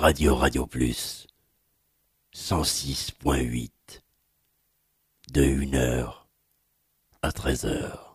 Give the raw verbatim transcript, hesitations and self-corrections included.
Radio Radio Plus, cent six point huit, de une heure à treize heures.